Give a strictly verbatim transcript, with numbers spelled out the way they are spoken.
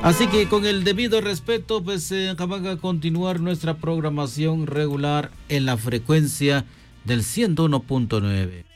Así que con el debido respeto, pues eh, van a continuar nuestra programación regular en la frecuencia del ciento uno punto nueve.